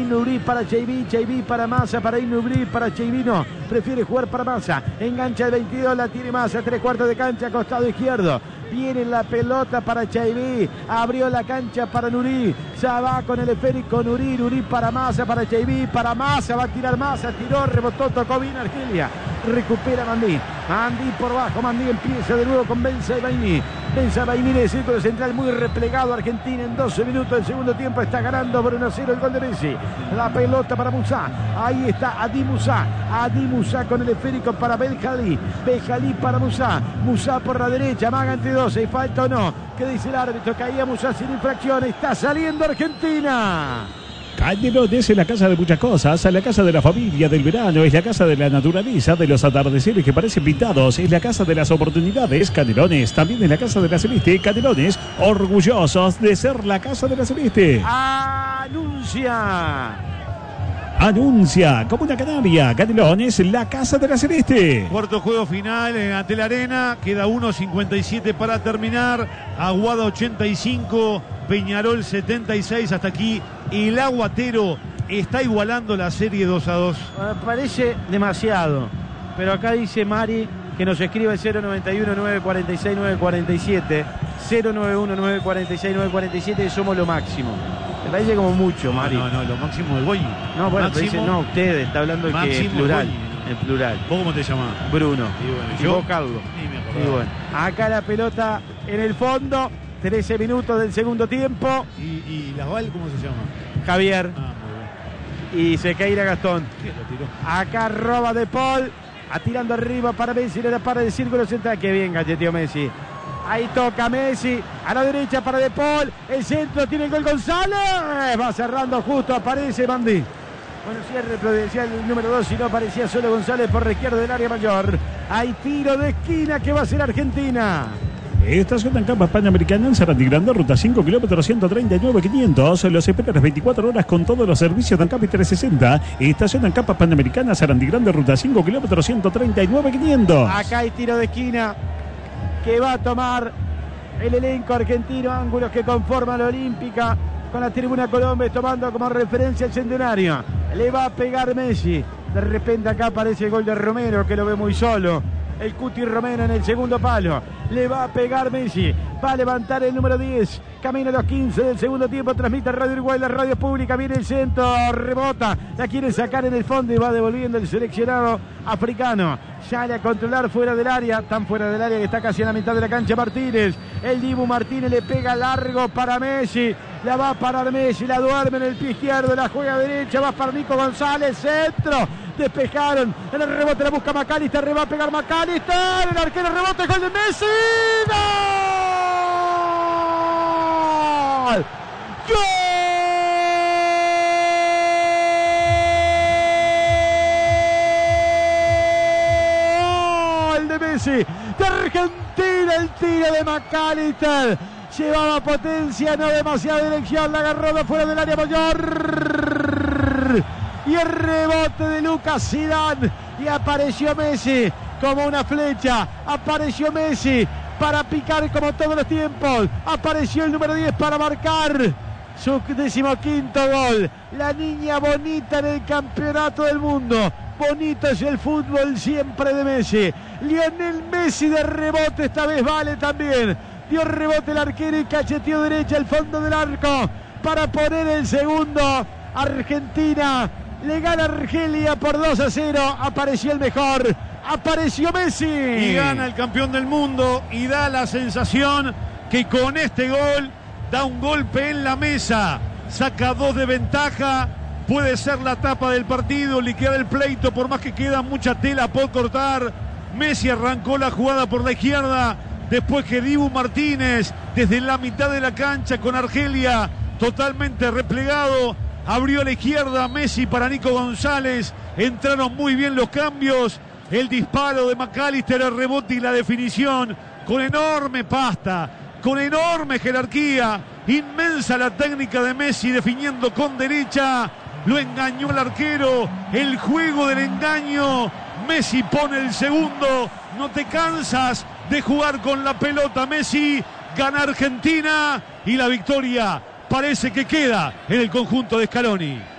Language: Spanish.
Nubri para JB para Massa, para Nubri, para JB no, prefiere jugar para Massa, engancha el 22, la tiene Massa, 3/4 de cancha, costado izquierdo. Viene la pelota para JB, abrió la cancha para Nuri, ya va con el esférico Nuri para Massa, para JB, para Massa, va a tirar Massa, tiró, rebotó, tocó bien Argelia, recupera Mandí por bajo, Mandí empieza de nuevo con Bensebaini en el círculo central, muy replegado Argentina en 12 minutos del segundo tiempo, está ganando por 1-0 el gol de Messi, la pelota para Musá, ahí está Adi Musá con el esférico para Beljalí para Musá por la derecha, maga entre 12, ¿y falta o no? ¿Qué dice el árbitro? Caía Musá sin infracción, está saliendo Argentina. Canelones es la casa de muchas cosas, es la casa de la familia, del verano, es la casa de la naturaleza, de los atardeceres que parecen pintados, es la casa de las oportunidades. Canelones también es la casa de la Celeste. Canelones, orgullosos de ser la casa de la Celeste. Anuncia como una canaria. Canelones, la casa de la Celeste. Cuarto juego final ante la Arena. Queda 1:57 para terminar. Aguada 85, Peñarol 76. Hasta aquí el Aguatero está igualando la serie 2-2. Parece demasiado, pero acá dice Mari que nos escribe 091-946-947, 091-946-947 y somos lo máximo. Me parece como mucho, Mari. No, lo máximo del Boy. No, bueno, pero dice, no, usted está hablando que en plural. En plural. ¿Vos cómo te llamás? Bruno. Y bueno, y vos, Carlos. Y bueno, acá la pelota en el fondo, 13 minutos del segundo tiempo. ¿Y Laval cómo se llama? Javier. Muy bien. Y Sequeira Gastón. ¿Qué lo tiró? Acá roba De Paul, atirando arriba para Messi, le da para el círculo central. Qué bien galleteó Messi. Ahí toca Messi, a la derecha para De Paul, el centro, tiene el gol González, va cerrando justo, aparece Mandí. Bueno, cierre providencial el número 2, si no aparecía solo González por la izquierda del área mayor. Hay tiro de esquina que va a ser Argentina. Estación Ancampas Panamericana en Sarandí Grande, ruta 5, kilómetros 139,500. Los espera las 24 horas con todos los servicios de Ancampas 360. Estación Ancampas Panamericana, Sarandí Grande, ruta 5, kilómetros 139,500. Acá hay tiro de esquina que va a tomar el elenco argentino, ángulos que conforman la Olímpica, con la tribuna Colombia tomando como referencia el centenario. Le va a pegar Messi. De repente acá aparece el gol de Romero, que lo ve muy solo. El Cuti Romero en el segundo palo. Le va a pegar Messi. Va a levantar el número 10. Camino a los 15 del segundo tiempo. Transmite Radio Uruguay, la radio pública. Viene el centro. Rebota. La quiere sacar en el fondo y va devolviendo el seleccionado africano. Sale a controlar fuera del área. Tan fuera del área que está casi en la mitad de la cancha Martínez. El Dibu Martínez le pega largo para Messi. La va a parar Messi. La duerme en el pie izquierdo. La juega derecha. Va para Nico González. Centro. Despejaron. En el rebote la busca McAllister. Le va a pegar McAllister. El arquero rebote. Gol de Messi. ¡Gol! ¡Gol de Messi! De Argentina el tiro de McAllister. Llevaba potencia, no demasiada dirección. La agarró de fuera del área mayor. Y el rebote de Lucas Zidane. Y apareció Messi como una flecha. Apareció Messi para picar como todos los tiempos. Apareció el número 10 para marcar su 15º gol. La niña bonita en el campeonato del mundo. Bonito es el fútbol siempre de Messi. Lionel Messi de rebote, esta vez vale también. Dio rebote el arquero y cacheteó derecha el fondo del arco para poner el segundo. Argentina le gana a Argelia por 2-0. Apareció el mejor. Apareció Messi. Y gana el campeón del mundo. Y da la sensación que con este gol da un golpe en la mesa. Saca 2 de ventaja. Puede ser la tapa del partido. Liquidar el pleito por más que queda mucha tela por cortar. Messi arrancó la jugada por la izquierda. Después que Dibu Martínez desde la mitad de la cancha con Argelia totalmente replegado. Abrió a la izquierda Messi para Nico González. Entraron muy bien los cambios. El disparo de McAllister, el rebote y la definición. Con enorme pasta, con enorme jerarquía. Inmensa la técnica de Messi definiendo con derecha. Lo engañó el arquero. El juego del engaño. Messi pone el segundo. No te cansas de jugar con la pelota, Messi. Gana Argentina y la victoria parece que queda en el conjunto de Scaloni.